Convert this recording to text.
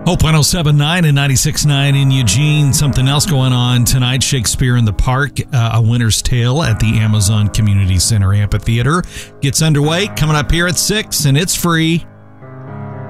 Hope 107.9 and 96.9 in Eugene. Something else going on tonight. Shakespeare in the Park, A Winter's Tale at the Amazon Community Center Amphitheater gets underway. Coming up here at 6, and it's free.